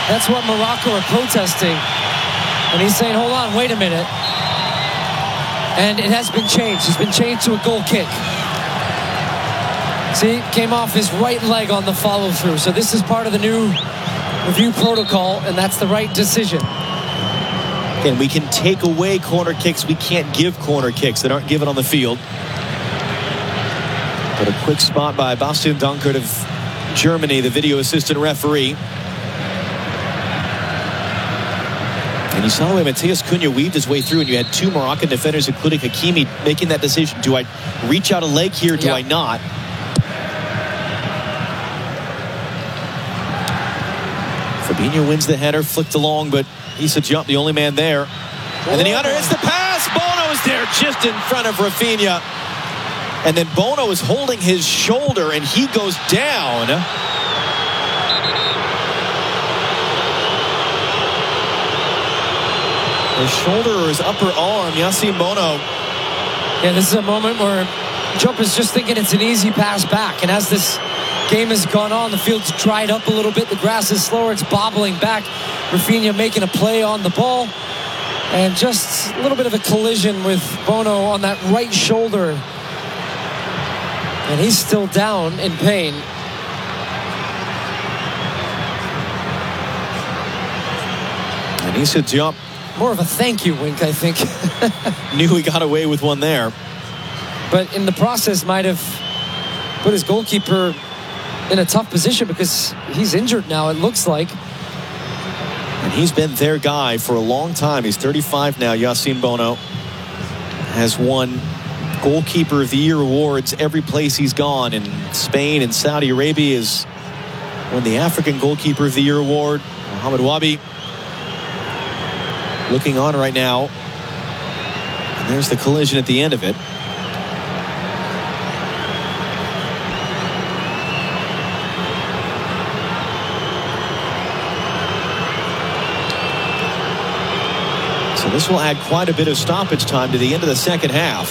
That's what Morocco are protesting. And he's saying, hold on, wait a minute. And it has been changed. It's been changed to a goal kick. See, came off his right leg on the follow-through. So this is part of the new review protocol, and that's the right decision. And we can take away corner kicks. We can't give corner kicks that aren't given on the field. But a quick spot by Bastian Dankert of Germany, the video assistant referee. And you saw the way Matheus Cunha weaved his way through, and you had two Moroccan defenders, including Hakimi, making that decision. Do I reach out a leg here? Do I not? Fabinho wins the header, flicked along, but Issa Diop, the only man there. And then he hits the pass. Bono is there just in front of Rafinha. And then Bono is holding his shoulder, and he goes down. His shoulder or his upper arm, Yassine Bono. Yeah, this is a moment where Diop is just thinking it's an easy pass back. And as this game has gone on, the field's dried up a little bit. The grass is slower. It's bobbling back. Rafinha making a play on the ball. And just a little bit of a collision with Bono on that right shoulder. And he's still down in pain. And Issa Diop, more of a thank you wink, I think. knew he got away with one there. But in the process might have put his goalkeeper in a tough position because he's injured now, it looks like. And he's been their guy for a long time. He's 35 now. Yassine Bono has won Goalkeeper of the Year awards every place he's gone. In Spain and Saudi Arabia, has won the African Goalkeeper of the Year award. Mohamed Wabi looking on right now. And there's the collision at the end of it. So this will add quite a bit of stoppage time to the end of the second half.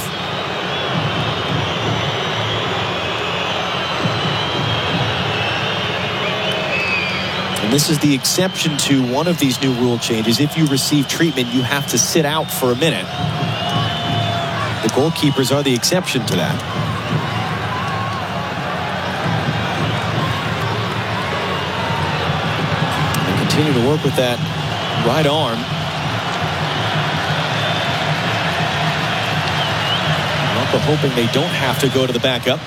And this is the exception to one of these new rule changes. If you receive treatment, you have to sit out for a minute. The goalkeepers are the exception to that. They continue to work with that right arm. Hoping they don't have to go to the backup.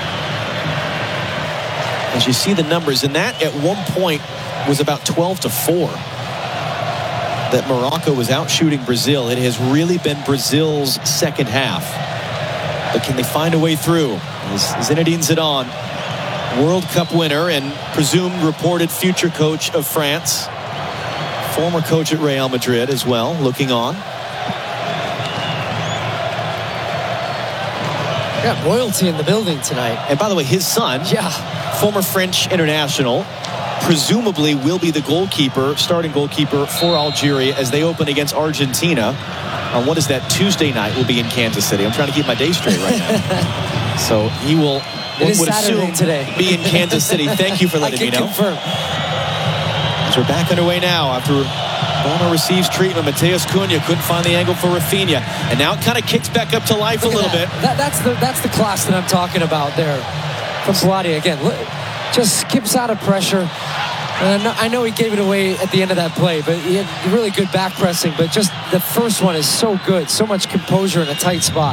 As you see the numbers, and that at one point was about 12-4 that Morocco was out shooting Brazil. It has really been Brazil's second half. But can they find a way through? As Zinedine Zidane, World Cup winner and presumed reported future coach of France, former coach at Real Madrid as well, looking on. Got royalty in the building tonight. And by the way, his son, former French international, presumably will be the goalkeeper, starting goalkeeper for Algeria as they open against Argentina on what is that, Tuesday night. Will be in Kansas City. I'm trying to keep my day straight right now. So he will, one would assume, today. Be in Kansas City. Thank you for letting me know. Confirm. As we're back underway now after Bono receives treatment. Matheus Cunha couldn't find the angle for Rafinha, and now it kind of kicks back up to life a little bit. That's the class that I'm talking about there from Boadi. Again, just skips out of pressure. And I know he gave it away at the end of that play, but he had really good back pressing. But just the first one is so good, so much composure in a tight spot.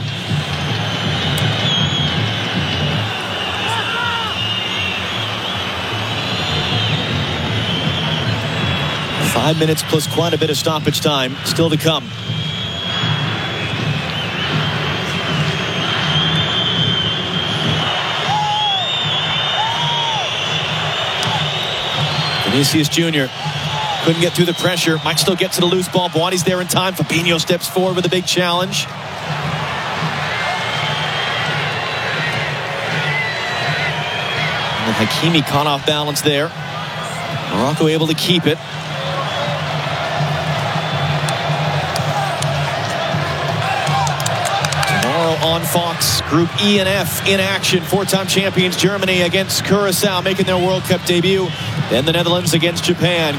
Five minutes plus quite a bit of stoppage time still to come. Vinicius Jr. couldn't get through the pressure. Might still get to the loose ball. Boadi's there in time. Fabinho steps forward with a big challenge. And Hakimi caught off balance there. Morocco able to keep it. Tomorrow on Fox, Group E and F in action. Four-time champions Germany against Curacao making their World Cup debut. Then the Netherlands against Japan.